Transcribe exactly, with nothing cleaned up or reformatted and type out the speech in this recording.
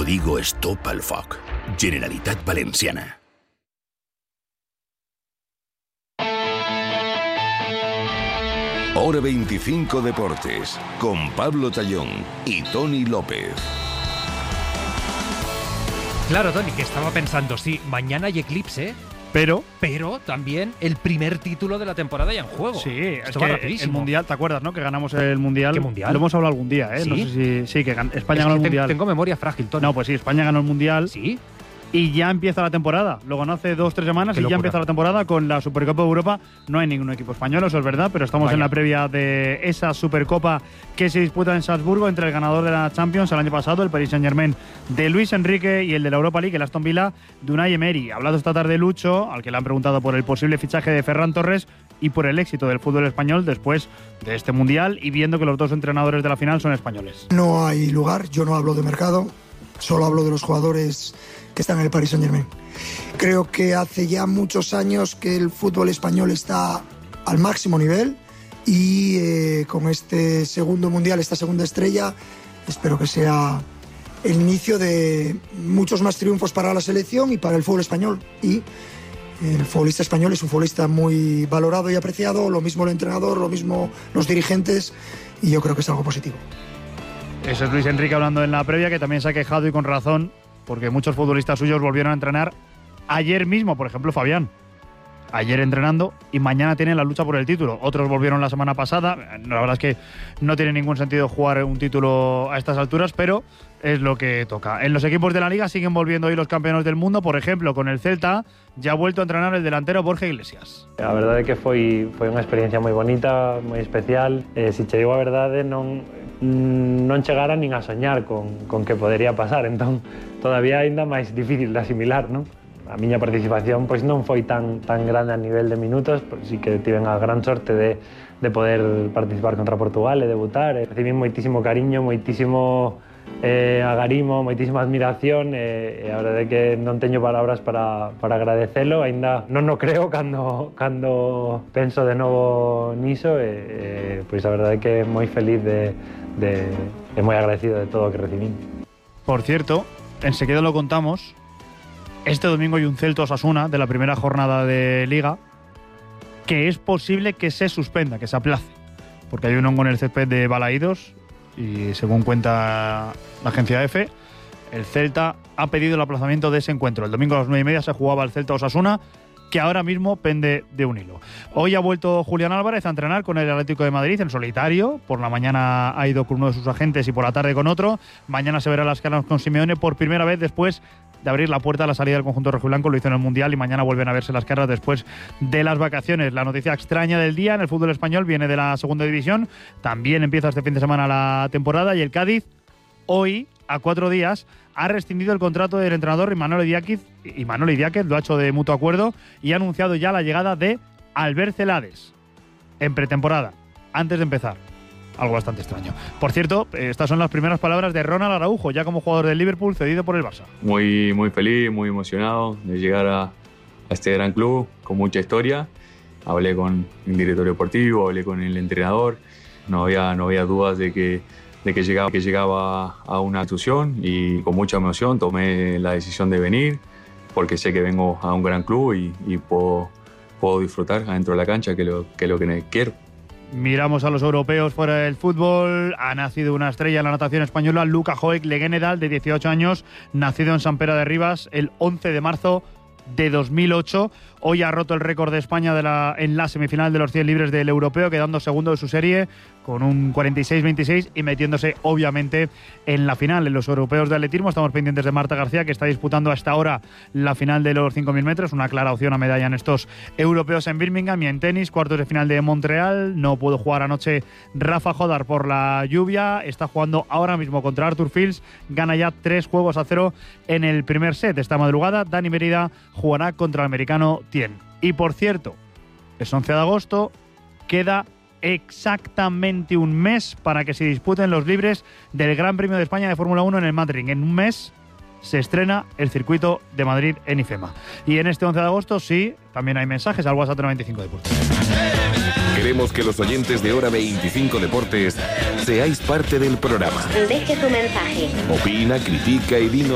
digo stop al foc. Generalitat Valenciana. Hora veinticinco Deportes, con Pablo Tallón y Tony López. Claro, Tony, que estaba pensando, sí, mañana hay eclipse, pero pero también el primer título de la temporada ya en juego. Sí, Esto es va que rapidísimo. el Mundial, ¿te acuerdas, no? Que ganamos el Mundial. ¿Qué Mundial? Lo hemos hablado algún día, ¿eh? ¿Sí? No sé si sí, que gan- España Es ganó que el te- Mundial. Tengo memoria frágil, Tony. No, pues sí, España ganó el Mundial. Sí. Y ya empieza la temporada. Lo ganó hace dos, tres semanas Qué y ya locura. empieza la temporada con la Supercopa de Europa. No hay ningún equipo español, eso es verdad, pero estamos Vaya. en la previa de esa Supercopa que se disputa en Salzburgo entre el ganador de la Champions el año pasado, el Paris Saint-Germain de Luis Enrique, y el de la Europa League, el Aston Villa de Unai Emery. Ha hablado esta tarde Lucho, al que le han preguntado por el posible fichaje de Ferran Torres y por el éxito del fútbol español después de este Mundial, y viendo que los dos entrenadores de la final son españoles. No hay lugar, yo no hablo de mercado, solo hablo de los jugadores que están en el Paris Saint-Germain. Creo que hace ya muchos años que el fútbol español está al máximo nivel y eh, con este segundo mundial, esta segunda estrella, espero que sea el inicio de muchos más triunfos para la selección y para el fútbol español. Y el futbolista español es un futbolista muy valorado y apreciado, lo mismo el entrenador, lo mismo los dirigentes, y yo creo que es algo positivo. Eso es Luis Enrique hablando en la previa, que también se ha quejado y con razón, porque muchos futbolistas suyos volvieron a entrenar ayer mismo, por ejemplo Fabián. Ayer entrenando y mañana tienen la lucha por el título. Otros volvieron la semana pasada. La verdad es que no tiene ningún sentido jugar un título a estas alturas, pero es lo que toca. En los equipos de la Liga siguen volviendo hoy los campeones del mundo. Por ejemplo, con el Celta ya ha vuelto a entrenar el delantero Borja Iglesias. A verdade é que foi, foi unha experiencia moi bonita, moi especial. Eh, se che digo a verdade, non, non chegara nin a soñar con, con que podería pasar. Entón, todavía aínda máis difícil de asimilar, non? A miña participación pois non foi tan, tan grande a nivel de minutos, pois sí que tiven a gran sorte de, de poder participar contra Portugal e debutar. E recibí moitísimo cariño, moitísimo eh, agarimo, moitísima admiración, e, e a verdade é que non teño palabras para, para agradecelo. Ainda non o creo cando, cando penso de novo niso, e, e pois a verdade é que moi feliz de, de, e moi agradecido de todo o que recibí. Por cierto, enseguida lo contamos. Este domingo hay un Celta Osasuna de la primera jornada de Liga que es posible que se suspenda, que se aplace, porque hay un hongo en el césped de Balaídos y según cuenta la agencia EFE, el Celta ha pedido el aplazamiento de ese encuentro. El domingo a las nueve y media se jugaba el Celta Osasuna, que ahora mismo pende de un hilo. Hoy ha vuelto Julián Álvarez a entrenar con el Atlético de Madrid en solitario. Por la mañana ha ido con uno de sus agentes y por la tarde con otro. Mañana se verá las caras con Simeone por primera vez después de abrir la puerta a la salida del conjunto rojiblanco. Lo hizo en el Mundial y mañana vuelven a verse las caras después de las vacaciones. La noticia extraña del día en el fútbol español viene de la segunda división. También empieza este fin de semana la temporada y el Cádiz hoy, a cuatro días, ha rescindido el contrato del entrenador Imanol Idiáquez, y Imanol Idiáquez lo ha hecho de mutuo acuerdo y ha anunciado ya la llegada de Albert Celades en pretemporada, antes de empezar. Algo bastante extraño. Por cierto, estas son las primeras palabras de Ronald Araujo, ya como jugador del Liverpool, cedido por el Barça. Muy, muy feliz, muy emocionado de llegar a, a este gran club con mucha historia. Hablé con el director deportivo, hablé con el entrenador. No había, no había dudas de que, de que, llegaba, que llegaba a una institución, y con mucha emoción tomé la decisión de venir porque sé que vengo a un gran club y, y puedo, puedo disfrutar adentro de la cancha, que es lo que, lo que quiero. Miramos a los europeos fuera del fútbol. Ha nacido una estrella en la natación española, Luca Joek Legenedal, de dieciocho años, nacido en San Pere de Ribas el once de marzo de dos mil ocho. Hoy ha roto el récord de España de la, en la semifinal de los cien libres del europeo, quedando segundo de su serie con un cuarenta y seis veintiséis y metiéndose obviamente en la final. En los europeos de atletismo estamos pendientes de Marta García, que está disputando hasta ahora la final de los cinco mil metros, una clara opción a medalla en estos europeos en Birmingham. Y en tenis, cuartos de final de Montreal. No pudo jugar anoche Rafa Jodar por la lluvia, está jugando ahora mismo contra Arthur Fields, gana ya tres juegos a cero en el primer set. Esta madrugada Dani Merida jugará contra el americano Tien. Y por cierto, es once de agosto, queda exactamente un mes para que se disputen los libres del Gran Premio de España de Fórmula uno en el Madrid. En un mes se estrena el circuito de Madrid en IFEMA. Y en este once de agosto, sí, también hay mensajes al WhatsApp noventa y cinco Deportes. Queremos que los oyentes de Hora veinticinco Deportes seáis parte del programa. Deje su mensaje. Opina, critica y dinos